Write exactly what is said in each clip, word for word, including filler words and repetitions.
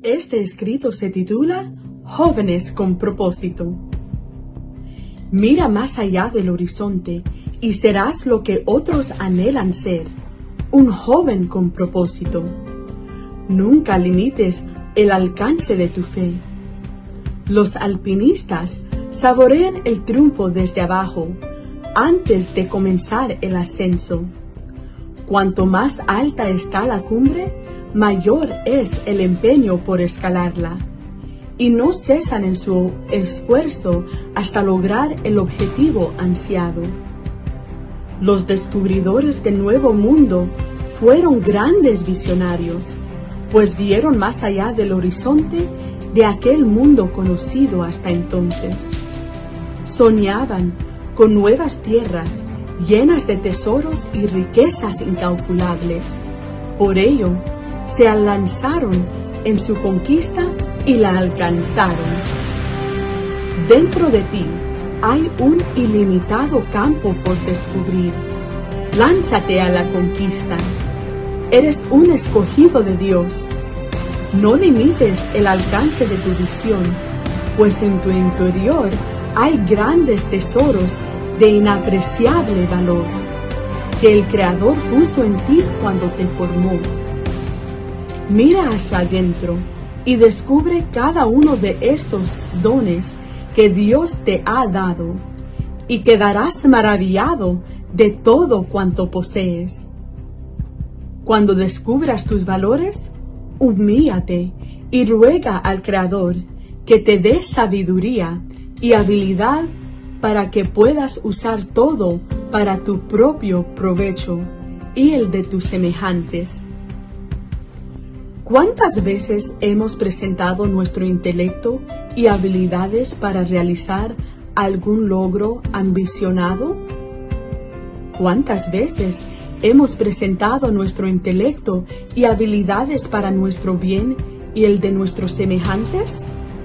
Este escrito se titula Jóvenes con propósito. Mira más allá del horizonte y serás lo que otros anhelan ser, un joven con propósito. Nunca limites el alcance de tu fe. Los alpinistas saborean el triunfo desde abajo, antes de comenzar el ascenso. Cuanto más alta está la cumbre, mayor es el empeño por escalarla, y no cesan en su esfuerzo hasta lograr el objetivo ansiado. Los descubridores del Nuevo Mundo fueron grandes visionarios, pues vieron más allá del horizonte de aquel mundo conocido hasta entonces. Soñaban con nuevas tierras llenas de tesoros y riquezas incalculables. Por ello, se lanzaron en su conquista y la alcanzaron. Dentro de ti hay un ilimitado campo por descubrir. Lánzate a la conquista. Eres un escogido de Dios. No limites el alcance de tu visión, pues en tu interior hay grandes tesoros de inapreciable valor, que el Creador puso en ti cuando te formó. Mira hacia adentro y descubre cada uno de estos dones que Dios te ha dado, y quedarás maravillado de todo cuanto posees. Cuando descubras tus valores, humíllate y ruega al Creador que te dé sabiduría y habilidad para que puedas usar todo para tu propio provecho y el de tus semejantes. ¿Cuántas veces hemos presentado nuestro intelecto y habilidades para realizar algún logro ambicionado? ¿Cuántas veces hemos presentado nuestro intelecto y habilidades para nuestro bien y el de nuestros semejantes?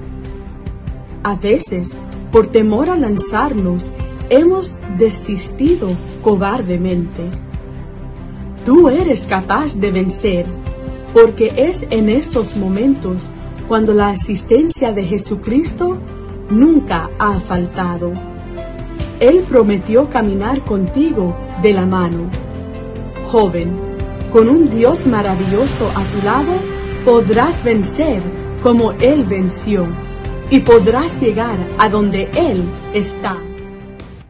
A veces, por temor a lanzarnos, hemos desistido cobardemente. Tú eres capaz de vencer, porque es en esos momentos cuando la asistencia de Jesucristo nunca ha faltado. Él prometió caminar contigo de la mano. Joven, con un Dios maravilloso a tu lado, podrás vencer como Él venció, y podrás llegar a donde Él está.